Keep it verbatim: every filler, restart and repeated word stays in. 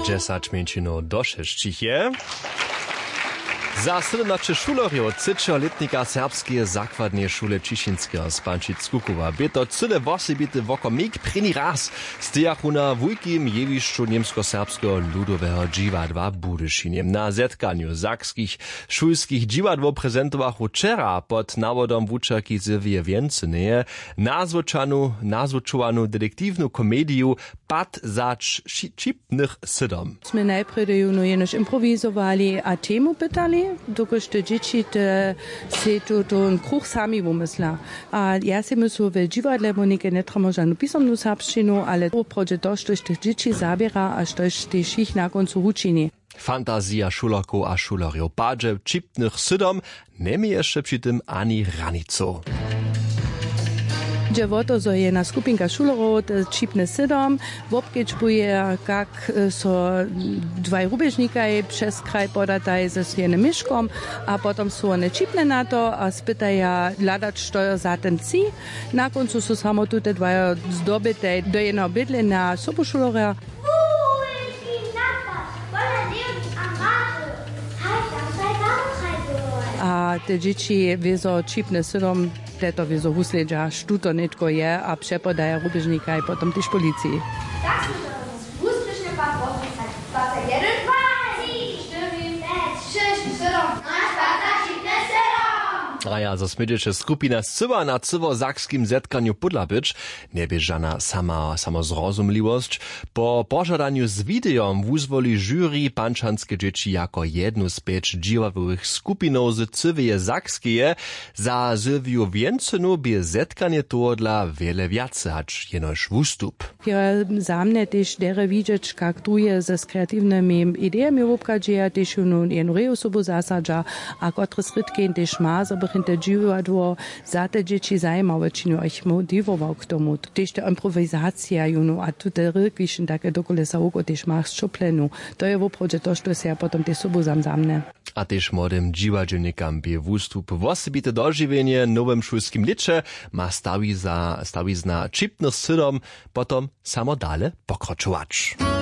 dziesięć minut do sześciu. Za sedemnaście šulerjów trzecioletnika serbskie zakładnie szule Ciszynskiego z Pančic-Kukowa. By to cyle wosebity wokomik první raz stojachu na wujkim jewiszczu niemsko-serbskiego ludowego dziwadła Budyšinie. Na zetkaniu zakskich szulskich dziwadłów prezentowachu wczera pod nawodom wučerki Sylwije Więcyneje nazwyczanu, nazwyczowanu detektywną komedię Pad za čipnych sydom. My najpierw jenož improvizowali a temu pytali, dokud te dzieci te se to ten kruh sami wymysla. A ja si myślę, że dziwadle bo nikę nie tramo żadną pisomną serbszczynu, ale to prodzie dość też tych dzieci zabiera, aż też też ich na końcu uczyni. Fantazja šulerków a šulerjów padže čipnych sydom nie mi jeszcze przy tym ani ranico. Gdzie woto, zo je na skupinka šulerov čipne sedom, wobkečbuje, kak so dwaj rubežnikaj przez kraj podataj ze svojene miškom, a potom su one čipne na to a spytaja ladać, što je za ten ci. Na koncu su samo tute dvaja zdobite do jednog bydlena sobošulera. A te dzieci wiezo čipne sedom to wiezo husledža, što to netko je, a přepodaja rubežnika i potom tyž policiji. Tak smo to uspješne pa popisati. dvacet jedan, dva, tri, četiri, pet, šest, sedam, naš čipne sedam. A ja, zo smydziecze skupina scywa na cywo-zakskim zetkaniu Pudlabyć, nie bie żana sama, samozrozumliwość. Po pożadaniu z wideom wuzwoli jury pančanske dzieci jako jednu z pięć dziwawych skupinów z cywie zakskie. Za Sylwiu Więcynu bie zetkanie to dla wiele więcej, hacz jenoż wustup. Ja zamne też dere widzieć, jak tu je ze kreatywnymi ideami wopkadzieja, też nun jedną reosobu zasadza, a kotre srytken też ma, żeby hinter dziwadło za te dzieci zajmowe, činu ich motivował k tomu. Też ta improwizacja, juno, a tu te rykwišen takie dokolesa oko też masz šoplenu. To je woprodzie to, što se ja potom te sobu zamzamne. A też młodym dziwadźelnikam bie wustup wosebite dożywienie nowym szulskim licze ma stawi za, stawi zna čipnych sydom, potom samo dale pokročować.